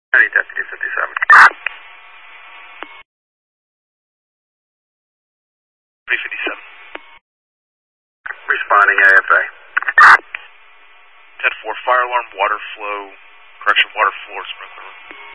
Deputy 57. Responding AFA. 10-4, fire alarm, water flow, correction, water floor sprinkler.